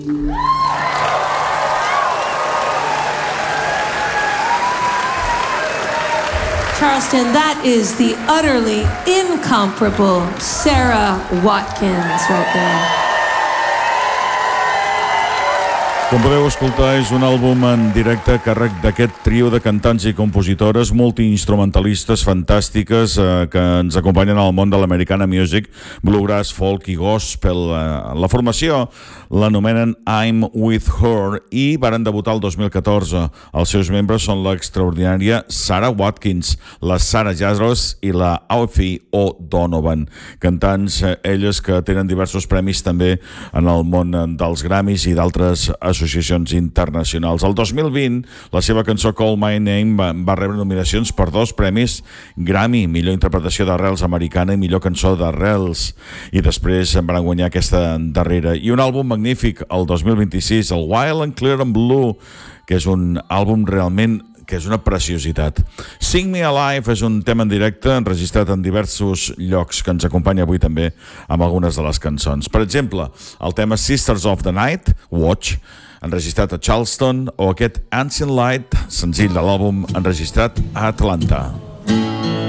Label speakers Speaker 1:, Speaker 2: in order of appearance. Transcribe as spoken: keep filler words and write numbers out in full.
Speaker 1: Charleston, that is the utterly incomparable Sarah Watkins right there.
Speaker 2: Com podeu escoltar, és un àlbum en directe a càrrec d'aquest trio de cantants i compositores multiinstrumentalistes fantàstiques eh, que ens acompanyen al món de l'Americana Music, Bluegrass, Folk i Gospel. Eh, la formació l'anomenen I'm With Her i varen debutar el dos mil catorze. Els seus membres són l'extraordinària Sarah Watkins, la Sarah Jazros i la Aoife O'Donovan, cantants eh, elles que tenen diversos premis també en el món dels Grammys i d'altres associacions internacionals. El dos mil vint, la seva cançó Call My Name va, va rebre nominacions per dos premis Grammy, millor interpretació d'arrels americana i millor cançó d'arrels, i després en van guanyar aquesta darrera. I un àlbum magnífic, el dos mil vint-i-sis, el Wild and Clear and Blue, que és un àlbum realment que és una preciositat. Sing Me Alive és un tema en directe enregistrat en diversos llocs que ens acompanya avui també amb algunes de les cançons. Per exemple, el tema Sisters of the Night, Watch, enregistrat a Charleston, o aquest Ancient Light, senzill de l'àlbum enregistrat a Atlanta.